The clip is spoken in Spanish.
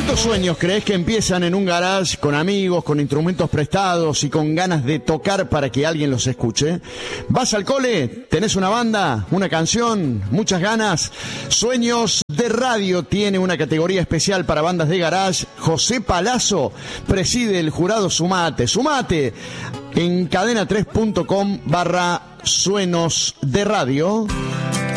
¿Cuántos sueños crees que empiezan en un garage con amigos, con instrumentos prestados y con ganas de tocar para que alguien los escuche? ¿Vas al cole? ¿Tenés una banda? ¿Una canción? ¿Muchas ganas? Sueños de Radio tiene una categoría especial para bandas de garage. José Palazzo preside el jurado. Sumate en cadena3.com/sueños de radio.